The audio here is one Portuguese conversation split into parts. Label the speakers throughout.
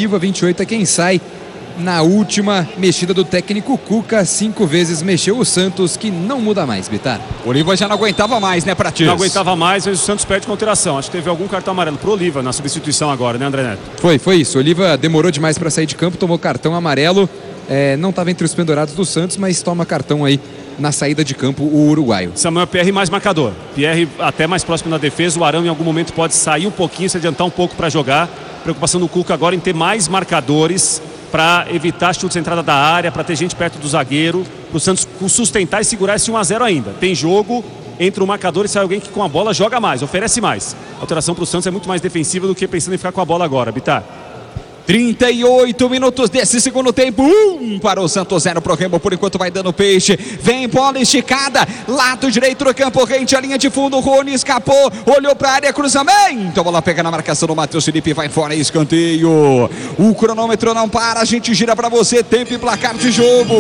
Speaker 1: Oliva, 28 é quem sai. Na última mexida do técnico Cuca, 5 vezes mexeu o Santos, que não muda mais, Bitar.
Speaker 2: Oliva já não aguentava mais, né, Pratis?
Speaker 3: Não aguentava mais, mas o Santos perde com alteração. Acho que teve algum cartão amarelo pro Oliva na substituição agora, né, André Neto?
Speaker 1: Foi isso. Oliva demorou demais para sair de campo, tomou cartão amarelo. Não estava entre os pendurados do Santos, mas toma cartão aí na saída de campo o uruguaio.
Speaker 3: Samuel Pierre mais marcador. Pierre até mais próximo da defesa. O Arão em algum momento pode sair um pouquinho, se adiantar um pouco para jogar. Preocupação do Cuca agora em ter mais marcadores para evitar chutes de entrada da área, para ter gente perto do zagueiro, para o Santos sustentar e segurar esse 1-0 ainda. Tem jogo, entra o marcador e sai alguém que com a bola joga mais, oferece mais. A alteração para o Santos é muito mais defensiva do que pensando em ficar com a bola agora, Bitar.
Speaker 2: 38 minutos desse segundo tempo, 1 para o Santos, 0 pro Remo, por enquanto vai dando peixe, vem bola esticada, lado direito do campo, rente a linha de fundo, Rony escapou, olhou pra área, cruzamento, a bola pega na marcação do Matheus Felipe, vai fora, escanteio, o cronômetro não para, a gente gira pra você, tempo e placar de jogo.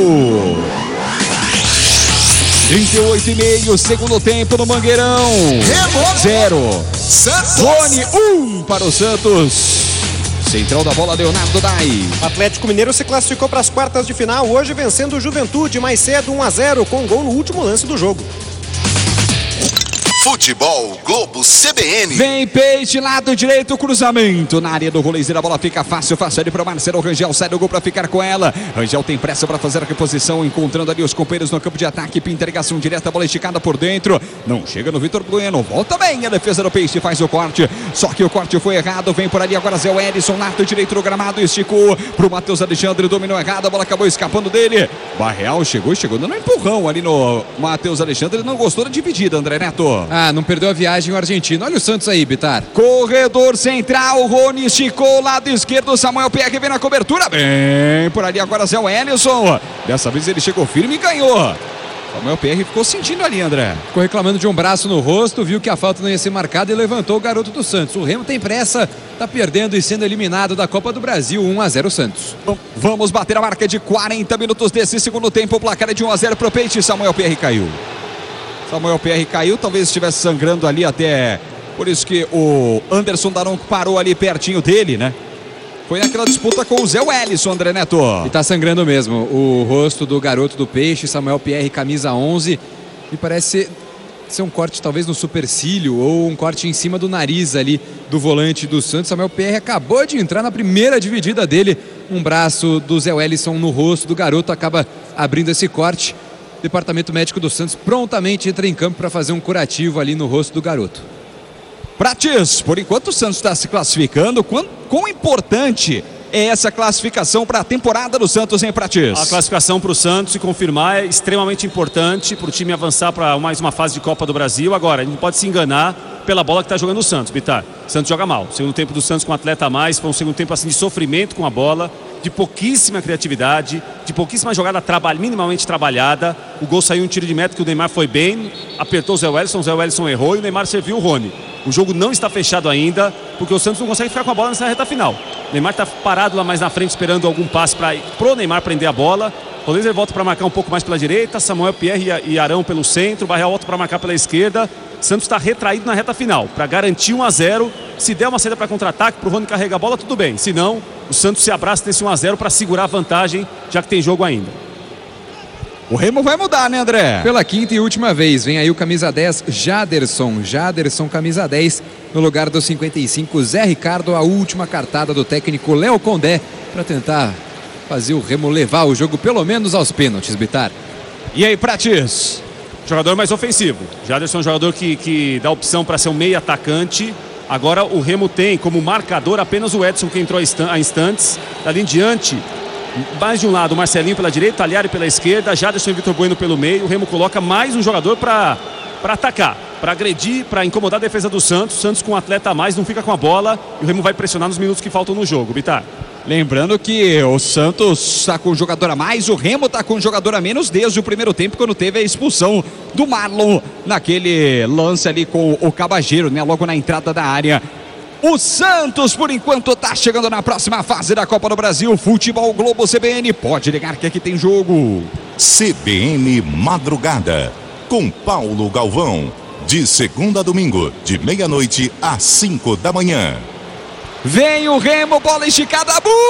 Speaker 2: 38,5, segundo tempo no Mangueirão, 0, Rony, 1 para o Santos. Central da bola, Leonardo Dai.
Speaker 4: Atlético Mineiro se classificou para as quartas de final, hoje vencendo o Juventude, mais cedo 1-0, com gol no último lance do jogo.
Speaker 5: Futebol Globo CBN.
Speaker 2: Vem peixe, lado direito, cruzamento na área do Rolezeiro, a bola fica fácil ali para Marcelo Rangel, sai do gol para ficar com ela. Rangel tem pressa para fazer a reposição, encontrando ali os companheiros no campo de ataque, pinta ligação direta, a bola esticada por dentro, não chega no Vitor Bueno, volta bem a defesa do peixe, faz o corte, só que o corte foi errado, vem por ali agora Zé Wellison, lado direito do gramado, esticou pro Matheus Alexandre, dominou errado, a bola acabou escapando dele. Barreal chegou dando um empurrão ali no Matheus Alexandre, ele não gostou da dividida, André Neto.
Speaker 1: Não perdeu a viagem o argentino. Olha o Santos aí, Bitar.
Speaker 2: Corredor central, Rony esticou, lado esquerdo, Samuel Pierre vem na cobertura, bem por ali agora Zé Wellison. Dessa vez ele chegou firme e ganhou. Samuel Pierre ficou sentindo ali, André.
Speaker 1: Ficou reclamando de um braço no rosto, viu que a falta não ia ser marcada e levantou o garoto do Santos. O Remo tem pressa, tá perdendo e sendo eliminado da Copa do Brasil, 1-0 Santos.
Speaker 2: Vamos bater a marca de 40 minutos desse segundo tempo, o placar é de 1-0 pro Peixe, Samuel Pierre caiu. Samuel Pierre caiu, talvez estivesse sangrando ali até, por isso que o Anderson Daronco parou ali pertinho dele, né? Foi naquela disputa com o Zé Wellison, André Neto.
Speaker 1: E tá sangrando mesmo, o rosto do garoto do Peixe, Samuel Pierre, camisa 11, me parece ser um corte talvez no supercílio ou um corte em cima do nariz ali do volante do Santos. Samuel Pierre acabou de entrar na primeira dividida dele, um braço do Zé Wellison no rosto do garoto acaba abrindo esse corte. Departamento médico do Santos prontamente entra em campo para fazer um curativo ali no rosto do garoto.
Speaker 2: Pratis, por enquanto o Santos está se classificando, quão importante é essa classificação para a temporada do Santos, hein, Pratis?
Speaker 3: A classificação para o Santos se confirmar é extremamente importante para o time avançar para mais uma fase de Copa do Brasil. Agora, a gente não pode se enganar pela bola que está jogando o Santos, Bitar. O Santos joga mal. O segundo tempo do Santos com um atleta a mais, foi um segundo tempo assim de sofrimento com a bola, de pouquíssima criatividade, de pouquíssima jogada minimamente trabalhada. O gol saiu um tiro de meta que o Neymar foi bem, apertou o Zé Wellison errou e o Neymar serviu o Rony. O jogo não está fechado ainda, porque o Santos não consegue ficar com a bola nessa reta final. O Neymar está parado lá mais na frente, esperando algum passe pro Neymar prender a bola. O Rolezer volta para marcar um pouco mais pela direita, Samuel Pierre e Arão pelo centro, o Barreal volta para marcar pela esquerda. O Santos está retraído na reta final, para garantir 1-0. Se der uma saída para contra-ataque, pro Rony carregar a bola, tudo bem. Se não, o Santos se abraça nesse 1-0 para segurar a vantagem, já que tem jogo ainda.
Speaker 2: O Remo vai mudar, né, André?
Speaker 1: Pela quinta e última vez, vem aí o camisa 10, Jaderson, camisa 10, no lugar do 55, Zé Ricardo, a última cartada do técnico Léo Condé, para tentar fazer o Remo levar o jogo pelo menos aos pênaltis, Bitar.
Speaker 2: E aí, Pratis?
Speaker 3: Jogador mais ofensivo. Jaderson é um jogador que dá opção para ser um meio atacante. Agora o Remo tem como marcador apenas o Edson, que entrou há instantes. Dali em diante, mais de um lado, o Marcelinho pela direita, Talhari pela esquerda, Jaderson e Vitor Bueno pelo meio. O Remo coloca mais um jogador para atacar, para agredir, para incomodar a defesa do Santos. O Santos com um atleta a mais não fica com a bola e o Remo vai pressionar nos minutos que faltam no jogo, Bitar.
Speaker 2: Lembrando que o Santos está com um jogador a mais, o Remo está com um jogador a menos desde o primeiro tempo, quando teve a expulsão do Marlon naquele lance ali com o Cabageiro, né? Logo na entrada da área. O Santos, por enquanto, está chegando na próxima fase da Copa do Brasil. Futebol Globo CBN, pode ligar que aqui tem jogo.
Speaker 5: CBN Madrugada, com Paulo Galvão, de segunda a domingo, de meia-noite às 5 da manhã.
Speaker 2: Vem o Remo, bola esticada,